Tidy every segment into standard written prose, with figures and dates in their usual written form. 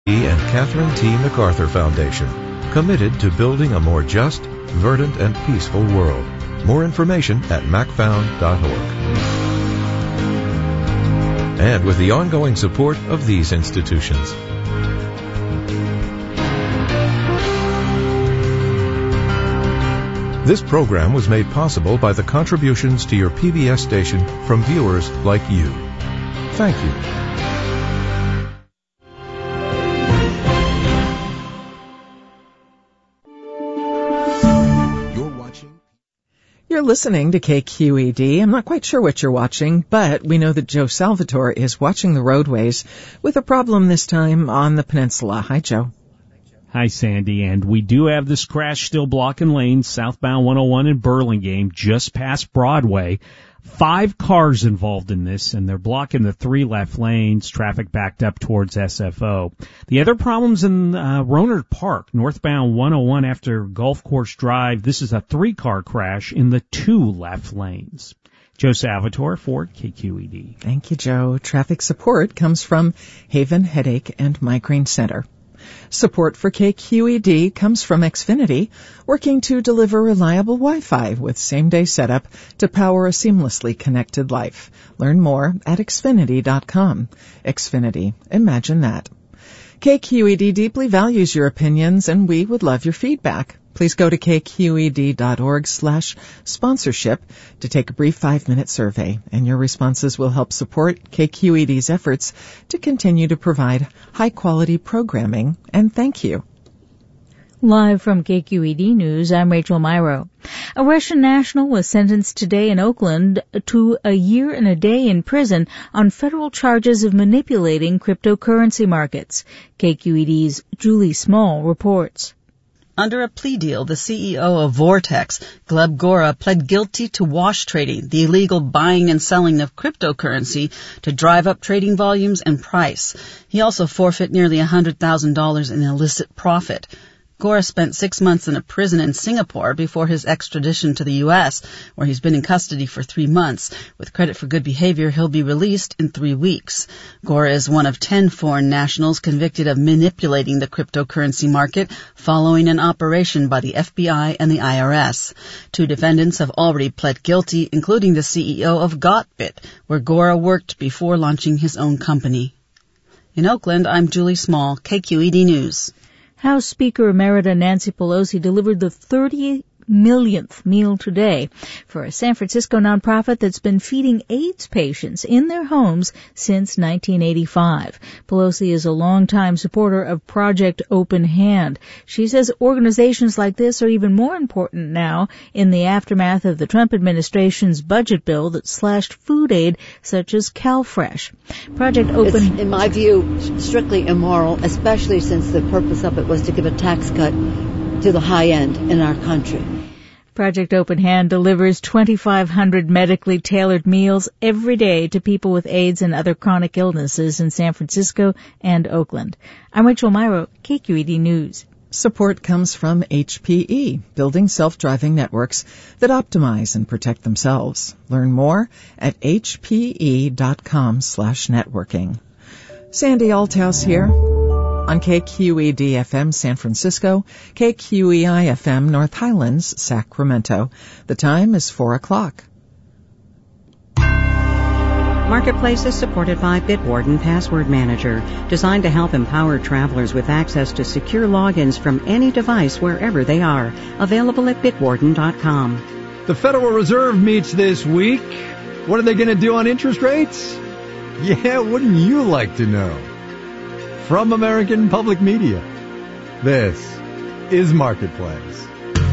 and Catherine T. MacArthur Foundation, committed to building a more just, verdant, and peaceful world. More information at macfound.org. And with the ongoing support of these institutions. This program was made possible by the contributions to your PBS station from viewers like you. Thank you. You're listening to KQED. I'm not quite sure what you're watching, but we know that Joe Salvatore is watching the roadways with a problem this time on the peninsula. Hi, Joe. Hi, Sandy. And we do have this crash still blocking lanes, southbound 101 in Burlingame, just past Broadway. 5 cars involved in this, and they're blocking the 3 left lanes, traffic backed up towards SFO. The other problems in Rohnert Park, northbound 101 after Golf Course Drive. This is a 3-car crash in the 2 left lanes. Joe Salvatore for KQED. Thank you, Joe. Traffic support comes from Haven Headache and Migraine Center. Support for KQED comes from Xfinity, working to deliver reliable Wi-Fi with same-day setup to power a seamlessly connected life. Learn more at Xfinity.com. Xfinity. Imagine that. KQED deeply values your opinions, and we would love your feedback. Please go to kqed.org/sponsorship to take a brief 5-minute survey, and your responses will help support KQED's efforts to continue to provide high-quality programming, and thank you. Live from KQED News, I'm Rachel Myro. A Russian national was sentenced today in Oakland to a year and a day in prison on federal charges of manipulating cryptocurrency markets. KQED's Julie Small reports. Under a plea deal, the CEO of Vortex, Gleb Gora, pled guilty to wash trading, the illegal buying and selling of cryptocurrency to drive up trading volumes and price. He also forfeit nearly $100,000 in illicit profit. Gora spent 6 months in a prison in Singapore before his extradition to the U.S., where he's been in custody for 3 months. With credit for good behavior, he'll be released in 3 weeks. Gora is one of 10 foreign nationals convicted of manipulating the cryptocurrency market following an operation by the FBI and the IRS. 2 defendants have already pled guilty, including the CEO of GotBit, where Gora worked before launching his own company. In Oakland, I'm Julie Small, KQED News. House Speaker Emerita Nancy Pelosi delivered the 30 millionth meal today for a San Francisco nonprofit that's been feeding AIDS patients in their homes since 1985. Pelosi is a longtime supporter of Project Open Hand. She says organizations like this are even more important now in the aftermath of the Trump administration's budget bill that slashed food aid such as CalFresh. Project Open... It's, in my view, strictly immoral, especially since the purpose of it was to give a tax cut to the high end in our country. Project Open Hand delivers 2,500 medically tailored meals every day to people with AIDS and other chronic illnesses in San Francisco and Oakland. I'm Rachel Myro, KQED News. Support comes from HPE, building self-driving networks that optimize and protect themselves. Learn more at hpe.com/networking. Sandy Althouse here on KQED-FM San Francisco, KQEI-FM North Highlands, Sacramento. The time is 4 o'clock. Marketplace is supported by Bitwarden Password Manager, designed to help empower travelers with access to secure logins from any device wherever they are. Available at bitwarden.com. The Federal Reserve meets this week. What are they going to do on interest rates? Yeah, wouldn't you like to know? From American Public Media, this is Marketplace.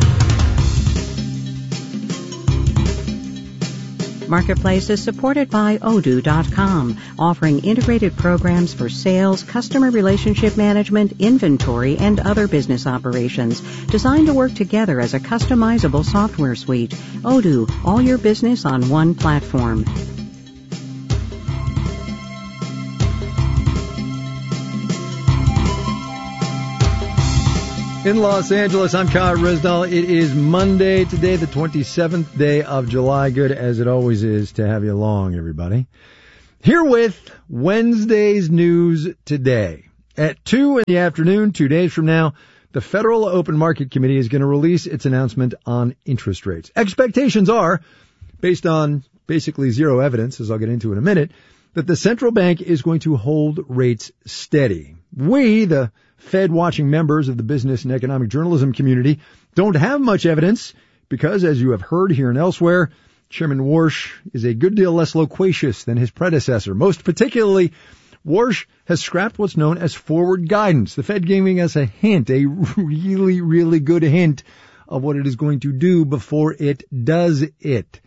Marketplace is supported by Odoo.com, offering integrated programs for sales, customer relationship management, inventory, and other business operations, designed to work together as a customizable software suite. Odoo, all your business on one platform. In Los Angeles, I'm Kyle Risdall. It is Monday today, the 27th day of July. Good as it always is to have you along, everybody. Here with Wednesday's news today. At 2 in the afternoon, 2 days from now, the Federal Open Market Committee is going to release its announcement on interest rates. Expectations are, based on basically zero evidence, as I'll get into in a minute, that the central bank is going to hold rates steady. We, the Fed-watching members of the business and economic journalism community, don't have much evidence because, as you have heard here and elsewhere, Chairman Warsh is a good deal less loquacious than his predecessor. Most particularly, Warsh has scrapped what's known as forward guidance. The Fed giving us a hint, a really, really good hint of what it is going to do before it does it.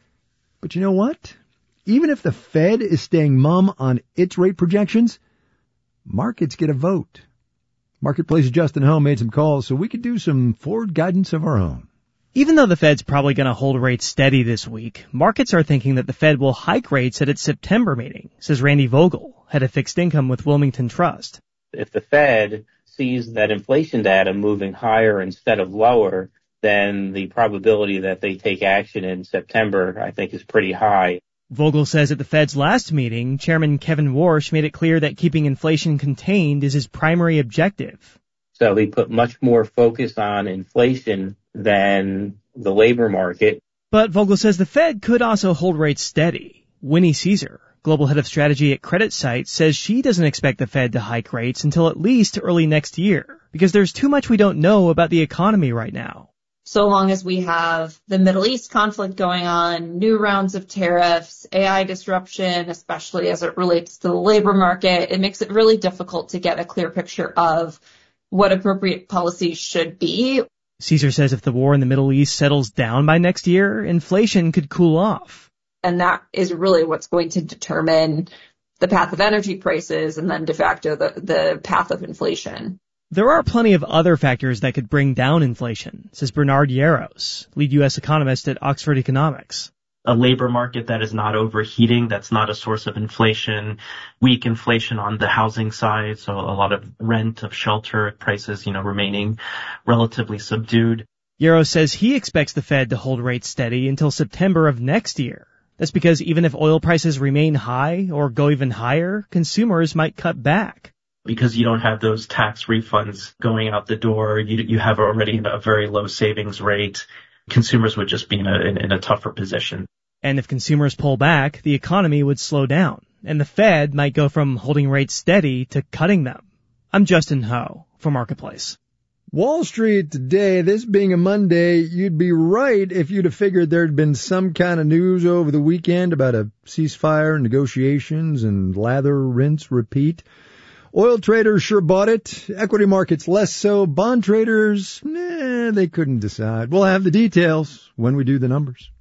But you know what? Even if the Fed is staying mum on its rate projections, markets get a vote. Marketplace's Justin Ho made some calls so we could do some forward guidance of our own. Even though the Fed's probably going to hold rates steady this week, markets are thinking that the Fed will hike rates at its September meeting, says Randy Vogel, head of fixed income with Wilmington Trust. If the Fed sees that inflation data moving higher instead of lower, then the probability that they take action in September, I think, is pretty high. Vogel says at the Fed's last meeting, Chairman Kevin Warsh made it clear that keeping inflation contained is his primary objective. So he put much more focus on inflation than the labor market. But Vogel says the Fed could also hold rates steady. Winnie Caesar, global head of strategy at CreditSight, says she doesn't expect the Fed to hike rates until at least early next year, because there's too much we don't know about the economy right now. So long as we have the Middle East conflict going on, new rounds of tariffs, AI disruption, especially as it relates to the labor market, it makes it really difficult to get a clear picture of what appropriate policies should be. Caesar says if the war in the Middle East settles down by next year, inflation could cool off. And that is really what's going to determine the path of energy prices and then de facto the path of inflation. There are plenty of other factors that could bring down inflation, says Bernard Yaros, lead U.S. economist at Oxford Economics. A labor market that is not overheating, that's not a source of inflation, weak inflation on the housing side, so a lot of rent, of shelter prices, remaining relatively subdued. Yaros says he expects the Fed to hold rates steady until September of next year. That's because even if oil prices remain high or go even higher, consumers might cut back. Because you don't have those tax refunds going out the door, you have already a very low savings rate. Consumers would just be in a tougher position. And if consumers pull back, the economy would slow down, and the Fed might go from holding rates steady to cutting them. I'm Justin Ho for Marketplace. Wall Street today, this being a Monday, you'd be right if you'd have figured there'd been some kind of news over the weekend about a ceasefire, negotiations, and lather, rinse, repeat. Oil traders sure bought it. Equity markets less so. Bond traders, they couldn't decide. We'll have the details when we do the numbers.